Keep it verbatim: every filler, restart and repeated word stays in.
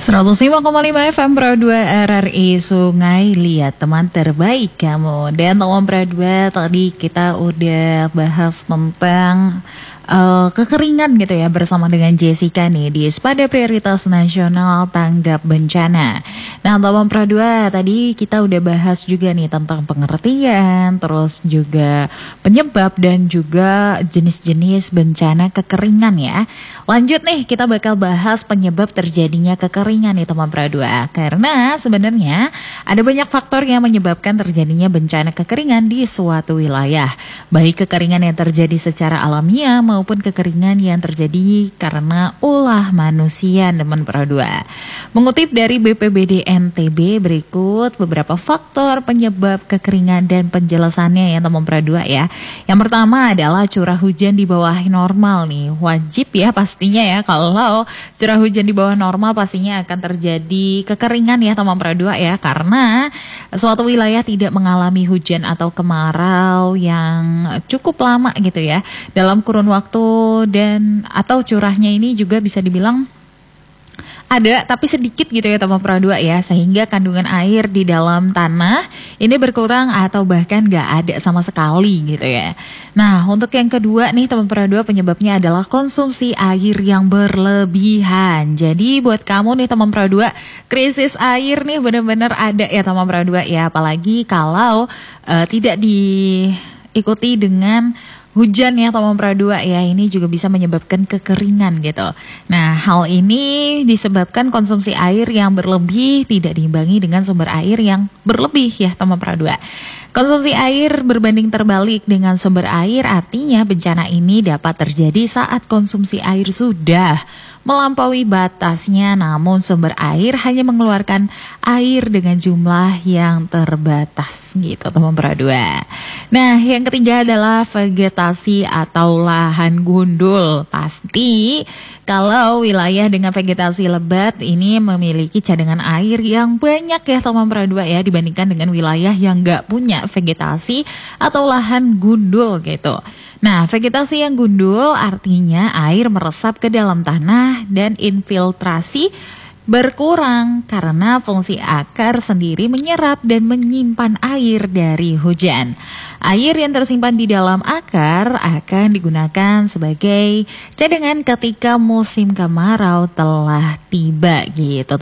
seratus lima koma lima F M Pro dua R R I Sungai Liat, teman terbaik kamu. Dan teman Pro dua, tadi kita udah bahas tentang uh, kekeringan gitu ya bersama dengan Jessica nih di Spada Prioritas Nasional Tanggap Bencana. Nah teman Pro dua, tadi kita udah bahas juga nih tentang pengertian, terus juga penyebab dan juga jenis-jenis bencana kekeringan ya. Lanjut nih, kita bakal bahas penyebab terjadinya kekeringan nih teman Pro dua. Karena sebenarnya ada banyak faktor yang menyebabkan terjadinya bencana kekeringan di suatu wilayah. Baik kekeringan yang terjadi secara alamiah maupun kekeringan yang terjadi karena ulah manusia teman Pro dua. Mengutip dari B P B D N T B, berikut beberapa faktor penyebab kekeringan dan penjelasannya ya teman Pro dua ya. Yang pertama adalah curah hujan di bawah normal nih. Wajib ya pastinya ya, kalau curah hujan di bawah normal pastinya akan terjadi kekeringan ya teman Pro dua ya, karena suatu wilayah tidak mengalami hujan atau kemarau yang cukup lama gitu ya dalam kurun waktu, dan atau curahnya ini juga bisa dibilang ada tapi sedikit gitu ya teman Pro dua ya, sehingga kandungan air di dalam tanah ini berkurang atau bahkan gak ada sama sekali gitu ya. Nah untuk yang kedua nih teman Pro dua, penyebabnya adalah konsumsi air yang berlebihan. Jadi buat kamu nih teman Pro dua, krisis air nih benar-benar ada ya teman Pro dua ya, apalagi kalau uh, tidak diikuti dengan hujan ya teman Pro dua ya, ini juga bisa menyebabkan kekeringan gitu. Nah hal ini disebabkan konsumsi air yang berlebih tidak diimbangi dengan sumber air yang berlebih ya teman Pro dua. Konsumsi air berbanding terbalik dengan sumber air, artinya bencana ini dapat terjadi saat konsumsi air sudah melampaui batasnya, namun sumber air hanya mengeluarkan air dengan jumlah yang terbatas gitu teman Pro dua. Nah yang ketiga adalah vegetasi atau lahan gundul. Pasti kalau wilayah dengan vegetasi lebat ini memiliki cadangan air yang banyak ya teman Pro dua ya, dibandingkan dengan wilayah yang gak punya vegetasi atau lahan gundul gitu. Nah, vegetasi yang gundul artinya air meresap ke dalam tanah dan infiltrasi berkurang karena fungsi akar sendiri menyerap dan menyimpan air dari hujan. Air yang tersimpan di dalam akar akan digunakan sebagai cadangan ketika musim kemarau telah tiba gitu.